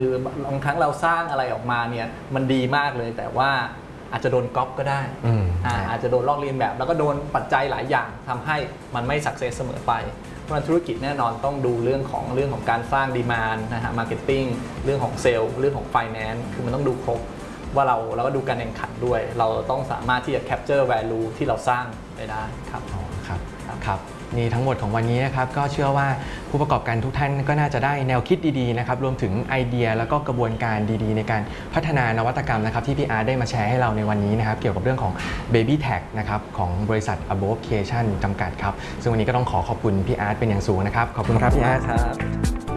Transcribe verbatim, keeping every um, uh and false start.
คือบางครั้งเราสร้างอะไรออกมาเนี่ยมันดีมากเลยแต่ว่าอาจจะโดนก๊อปก็ได้อ่าอาจจะโดนลอกเลียนแบบแล้วก็โดนปัจจัยหลายอย่างทำให้มันไม่สักเซสเสมอไปเพราะธุรกิจแน่นอนต้องดูเรื่องของเรื่องของการสร้างดีมานด์นะฮะมาร์เก็ตติ้งเรื่องของเซลล์เรื่องของไฟแนนซ์คือมันต้องดูครบว่าเราเราก็ดูการแข่งขันด้วยเราต้องสามารถที่จะ capture value ที่เราสร้างไปได้ครับอ๋อครับครับนี่ทั้งหมดของวันนี้นะครับก็เชื่อว่าผู้ประกอบการทุกท่านก็น่าจะได้แนวคิดดีๆนะครับรวมถึงไอเดียแล้วก็กระบวนการดีๆในการพัฒนานวัตกรรมนะครับที่พี่อาร์ตได้มาแชร์ให้เราในวันนี้นะครับเกี่ยวกับเรื่องของ Baby Tag นะครับของบริษัท Above Creation จำกัดครับซึ่งวันนี้ก็ต้องขอขอบคุณพี่อาร์ตเป็นอย่างสูงนะครับขอบคุณครับพี่อาร์ตครับ